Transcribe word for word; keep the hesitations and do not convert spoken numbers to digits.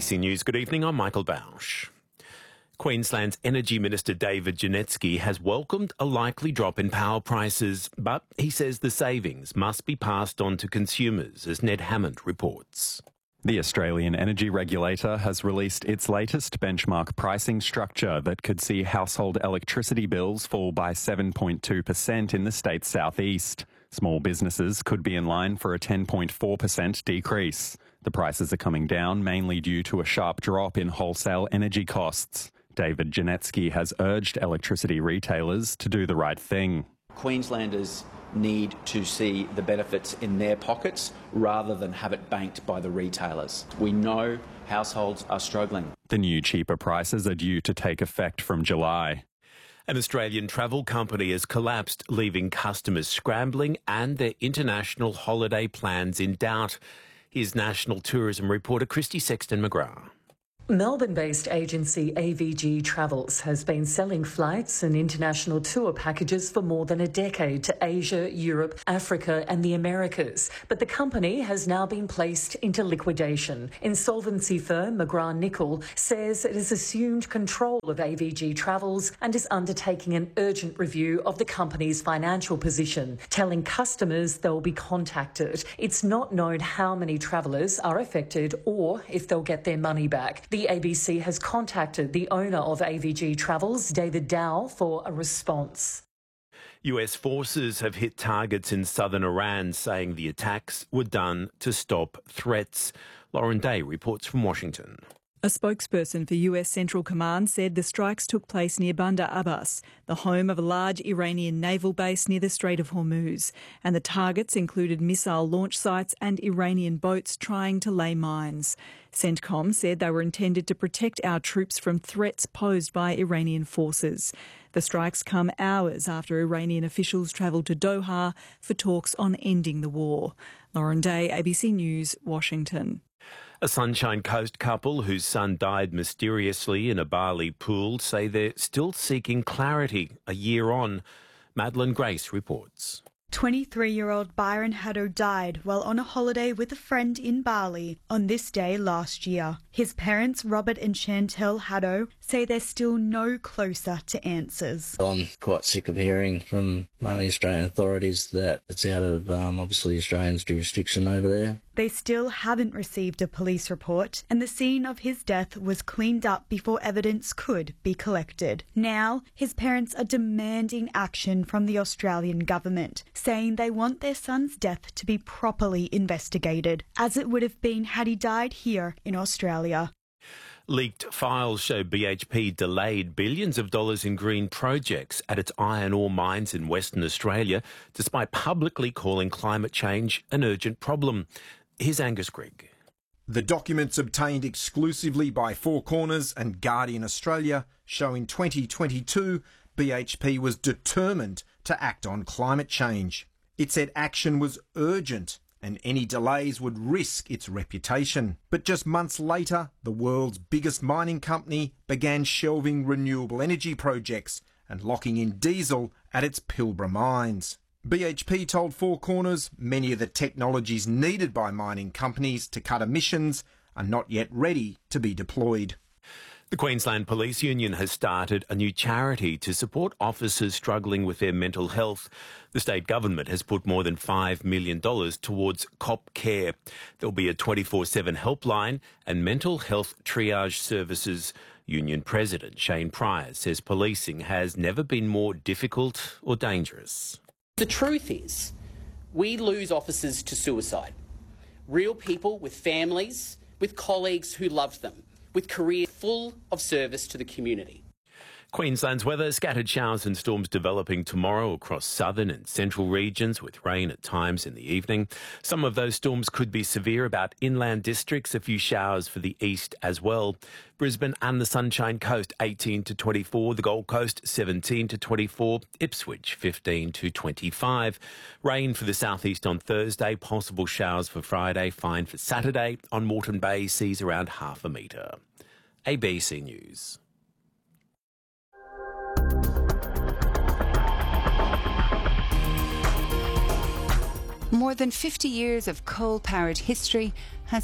C News, good evening, I'm Michael Bausch. Queensland's Energy Minister David Janetsky has welcomed a likely drop in power prices, but he says the savings must be passed on to consumers, as Ned Hammond reports. The Australian Energy Regulator has released its latest benchmark pricing structure that could see household electricity bills fall by seven point two percent in the state's southeast. Small businesses could be in line for a ten point four percent decrease. The prices are coming down mainly due to a sharp drop in wholesale energy costs. David Janetsky has urged electricity retailers to do the right thing. Queenslanders need to see the benefits in their pockets rather than have it banked by the retailers. We know households are struggling. The new cheaper prices are due to take effect from July. An Australian travel company has collapsed, leaving customers scrambling and their international holiday plans in doubt. Here's National Tourism reporter Christy Sexton-McGrath. Melbourne-based agency A V G Travels has been selling flights and international tour packages for more than a decade to Asia, Europe, Africa and the Americas. But the company has now been placed into liquidation. Insolvency firm McGrath Nicol says it has assumed control of A V G Travels and is undertaking an urgent review of the company's financial position, telling customers they'll be contacted. It's not known how many travellers are affected or if they'll get their money back. The A B C has contacted the owner of A V G Travels, David Dow, for a response. U S forces have hit targets in southern Iran, saying the attacks were done to stop threats. Lauren Day reports from Washington. A spokesperson for U S Central Command said the strikes took place near Bandar Abbas, the home of a large Iranian naval base near the Strait of Hormuz, and the targets included missile launch sites and Iranian boats trying to lay mines. CENTCOM said they were intended to protect our troops from threats posed by Iranian forces. The strikes come hours after Iranian officials travelled to Doha for talks on ending the war. Lauren Day, A B C News, Washington. A Sunshine Coast couple whose son died mysteriously in a Bali pool say they're still seeking clarity a year on. Madeline Grace reports. twenty-three-year-old Byron Haddo died while on a holiday with a friend in Bali on this day last year. His parents, Robert and Chantel Haddo, say they're still no closer to answers. I'm quite sick of hearing from mainly Australian authorities that it's out of, um, obviously, Australians' jurisdiction over there. They still haven't received a police report, and the scene of his death was cleaned up before evidence could be collected. Now, his parents are demanding action from the Australian government, saying they want their son's death to be properly investigated, as it would have been had he died here in Australia. Leaked files show B H P delayed billions of dollars in green projects at its iron ore mines in Western Australia, despite publicly calling climate change an urgent problem. Here's Angus Grigg. The documents obtained exclusively by Four Corners and Guardian Australia show in twenty twenty-two B H P was determined to act on climate change. It said action was urgent and any delays would risk its reputation. But just months later, the world's biggest mining company began shelving renewable energy projects and locking in diesel at its Pilbara mines. B H P told Four Corners many of the technologies needed by mining companies to cut emissions are not yet ready to be deployed. The Queensland Police Union has started a new charity to support officers struggling with their mental health. The state government has put more than five million dollars towards Cop Care. There'll be a twenty-four seven helpline and mental health triage services. Union President Shane Pryor says policing has never been more difficult or dangerous. The truth is, we lose officers to suicide. Real people with families, with colleagues who loved them, with careers full of service to the community. Queensland's weather, scattered showers and storms developing tomorrow across southern and central regions with rain at times in the evening. Some of those storms could be severe about inland districts, a few showers for the east as well. Brisbane and the Sunshine Coast eighteen to twenty-four, the Gold Coast seventeen to twenty-four, Ipswich fifteen to twenty-five. Rain for the southeast on Thursday, possible showers for Friday, fine for Saturday. On Moreton Bay, seas around half a metre. A B C News. More than fifty years of coal-powered history has